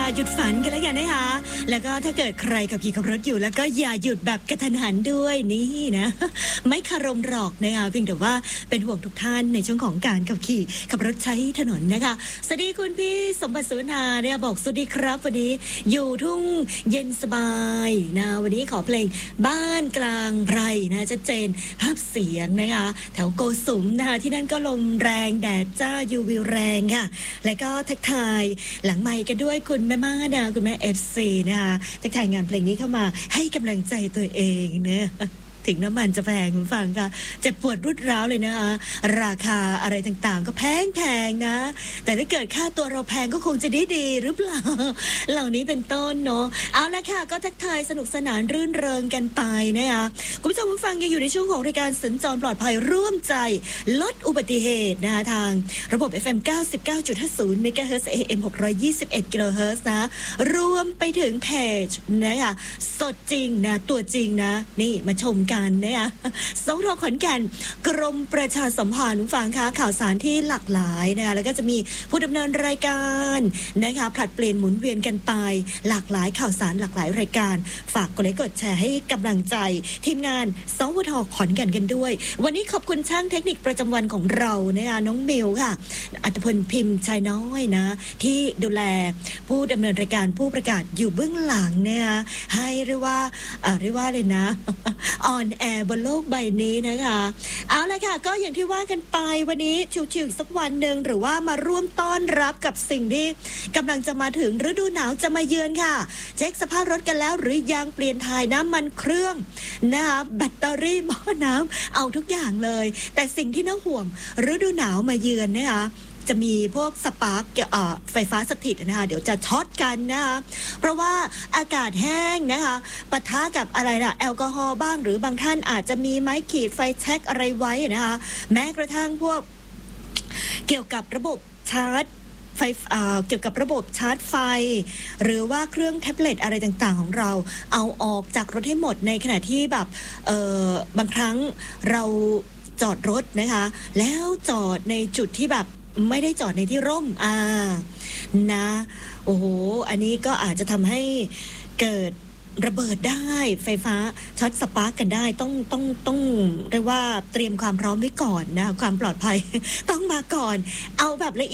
หยุดฝันกันแล้วกันนะคะแล้วก็ถ้าเกิดใครขับขี่ขับรถอยู่แล้วก็อย่าหยุดแบบกระทันหันด้วยนี่นะไม่คารมหรอกนะคะเพียงแต่ว่าเป็นห่วงทุกท่านในช่วงของการขับขี่ขับรถใช้ถนนนะคะสวัสดีคุณพี่สมบัติสุนาเนี่ยบอกสวัสดีครับวันนี้อยู่ทุ่งเย็นสบายนะวันนี้ขอเพลงบ้านกลางไพรนะชัดเจนภาพเสียงนะคะแถวโกสุมนะคะที่นั่นก็ลมแรงแดดจ้ายูวีแรงค่ะและก็ทักทายหลังไมค์กันด้วยคุณแม่มาดาคุณแม่FCนะคะทักทายงานเพลงนี้เข้ามาให้กำลังใจตัวเองเนี่ยถึงน้ำมันจะแพงคุณฟังค่ะเจ็บปวดรุดร้าวเลยนะคะราคาอะไรต่างๆก็แพงนะแต่ถ้าเกิดค่าตัวเราแพงก็คงจะดีหรือเปล่าเหล่านี้เป็นต้นเนาะเอาละค่ะก็ทักทายสนุกสนานรื่นเริงกันไปนะคะคุณผู้ชมผู้ฟังยังอยู่ในช่วงของรายการสัญจรปลอดภัยร่วมใจลดอุบัติเหตุนะคะทางระบบ FM 99.50 MHz AM 621 kHz นะรวมไปถึงเพจนะคะสดจริงนะตัวจริงนะนี่มาชมกันนะคะสทขอนแก่นกรมประชาสัมพันธ์ฟังค่ะข่าวสารที่หลากหลายนะคะแล้วก็จะมีผู้ดำเนินรายการนะคะผลัดเปลี่ยนหมุนเวียนกันไปหลากหลายข่าวสารหลากหลายรายการฝากกดไลค์กดแชร์ให้กำลังใจทีมงานสทขอนแก่นกันด้วยวันนี้ขอบคุณช่างเทคนิคประจำวันของเรานะคะน้องมิวค่ะอัตพลพิมพ์ชายน้อยนะที่ดูแลผู้ดำเนินรายการผู้ประกาศอยู่เบื้องหลังนะคะให้เรียกว่าเลยนะออนแอร์บนโลกใบนี้นะคะเอาละค่ะก็อย่างที่ว่ากันไปวันนี้ชิวๆสักวันหนึ่งหรือว่ามาร่วมต้อนรับกับสิ่งที่กำลังจะมาถึงฤดูหนาวจะมาเยือนค่ะเช็คสภาพรถกันแล้วหรือยังเปลี่ยนถ่ายน้ำมันเครื่องนะคะแบตเตอรี่หม้อน้ำเอาทุกอย่างเลยแต่สิ่งที่น่าห่วงฤดูหนาวมาเยือนนะคะจะมีพวกสปาร์กไฟฟ้าสถิตนะคะเดี๋ยวจะช็อตกันนะคะเพราะว่าอากาศแห้งนะคะปะทะกับอะไรล่ะแอลกอฮอล์บ้างหรือบางท่านอาจจะมีไม้ขีดไฟแช็กอะไรไว้นะคะแม้กระทั่งพวกเกี่ยวกับระบบชาร์จไฟเกี่ยวกับระบบชาร์จไฟหรือว่าเครื่องแท็บเล็ตอะไรต่างๆของเราเอาออกจากรถให้หมดในขณะที่แบบบางครั้งเราจอดรถนะคะแล้วจอดในจุดที่แบบไม่ได้จอดในที่ร่มนะโอ้โหอันนี้ก็อาจจะทำให้เกิดระเบิดได้ไฟฟ้าช็อตสปาร์กกันได้ต้องเรียกว่าเตรียมความพร้อมไว้ก่อนนะความปลอดภัยต้องมาก่อนเอาแบบละเอียด